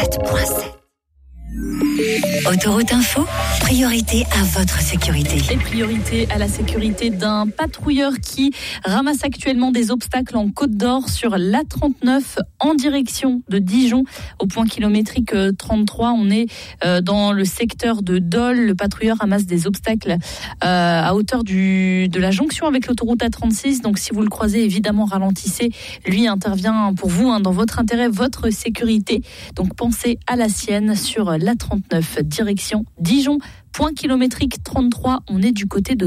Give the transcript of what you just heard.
107.7. Autoroute Info, priorité à votre sécurité. Et priorité à la sécurité d'un patrouilleur qui ramasse actuellement des obstacles en Côte d'Or sur l'A39 en direction de Dijon au point kilométrique 33. On est dans le secteur de Dole. Le patrouilleur ramasse des obstacles à hauteur de la jonction avec l'autoroute A36. Donc si vous le croisez, évidemment ralentissez. Lui intervient pour vous dans votre intérêt, votre sécurité. Donc pensez à la sienne sur l'A39 direction Dijon, point kilométrique 33. On est du côté de